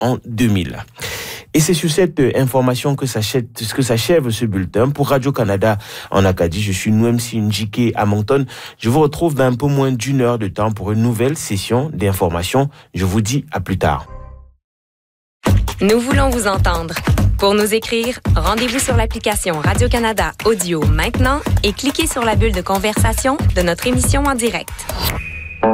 en 2000. Et c'est sur cette information que s'achève ce bulletin. Pour Radio-Canada en Acadie, je suis Nouemsi Njike à Moncton. Je vous retrouve dans un peu moins d'une heure de temps pour une nouvelle session d'information. Je vous dis à plus tard. Nous voulons vous entendre. Pour nous écrire, rendez-vous sur l'application Radio-Canada Audio maintenant et cliquez sur la bulle de conversation de notre émission en direct.